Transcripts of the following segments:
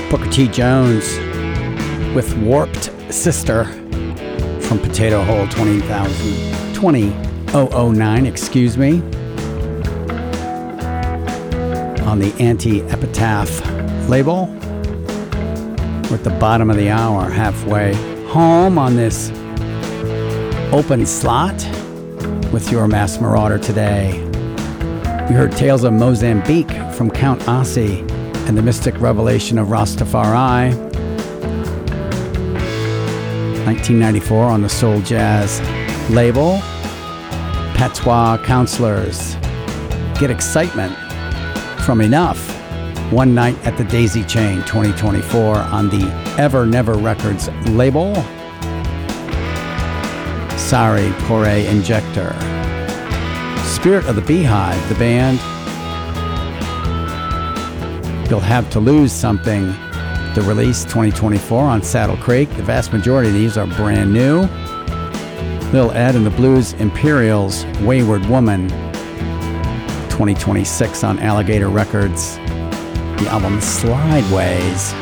Booker T. Jones with Warped Sister from Potato Hole 2009, excuse me, on the Anti-Epitaph label. We're at the bottom of the hour, halfway home on this open slot with your Mass Marauder today. You heard Tales of Mozambique from Count Ossie and the Mystic Revelation of Rastafari, 1994 on the Soul Jazz label. Patois Counselors, Get Excitement from Enough, One Night at the Daisy Chain, 2024 on the Ever Never Records label. Sorry, Poré Injector. Spirit of the Beehive, the band. You'll Have to Lose Something, the release 2024 on Saddle Creek. The vast majority of these are brand new. Lil Ed and the Blues Imperials, Wayward Woman, 2026 on Alligator Records. The album Slideways.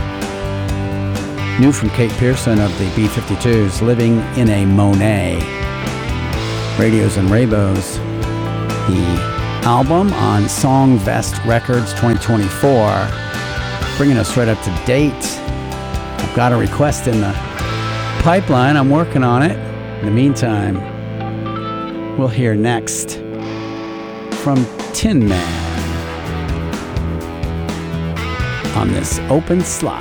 New from Kate Pearson of the B-52s, Living in a Monet. Radios and Rainbows, the album on Song Vest Records 2024. Bringing us right up to date. I've got a request in the pipeline. I'm working on it. In the meantime, we'll hear next from Tin Man on this open slot.